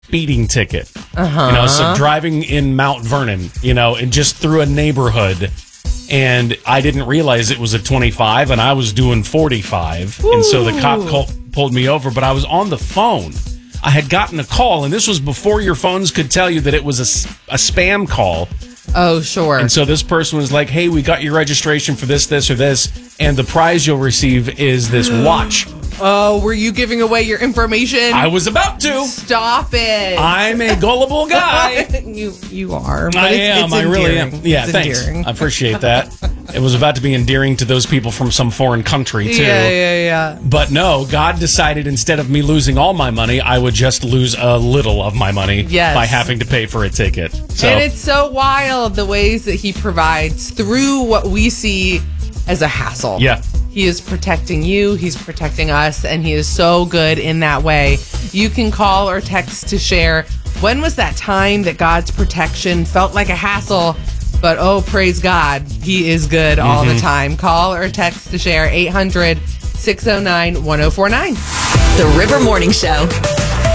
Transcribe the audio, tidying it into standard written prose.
speeding ticket. So driving in Mount Vernon, and just through a neighborhood. And I didn't realize it was a 25, and I was doing 45. Ooh. And so the cop pulled me over, but I was on the phone. I had gotten a call, and this was before your phones could tell you that it was a spam call. Oh, sure. And so this person was like, hey, we got your registration for this, or this, and the prize you'll receive is this watch. Oh, were you giving away your information? I was about to. Stop it. I'm a gullible guy. You are. But I am. It's I really am. Yeah, it's thanks. endearing. I appreciate that. It was about to be endearing to those people from some foreign country, too. Yeah. But no, God decided instead of me losing all my money, I would just lose a little of my money by having to pay for a ticket. So. And it's so wild the ways that he provides through what we see as a hassle. Yeah. He is protecting you, he's protecting us, and he is so good in that way. You can call or text to share. When was that time that God's protection felt like a hassle, but oh, praise God, he is good all the time? Call or text to share 800-609-1049. The River Morning Show.